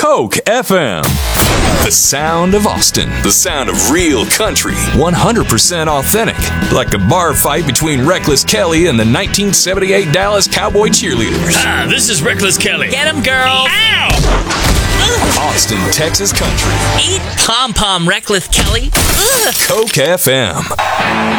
Coke FM. The sound of Austin. The sound of real country. 100% authentic. Like a bar fight between Reckless Kelly and the 1978 Dallas Cowboy cheerleaders. Ah, this is Reckless Kelly. Get him, girl. Ow! Austin, Texas country. Eat pom-pom, Reckless Kelly. Ugh. Coke FM.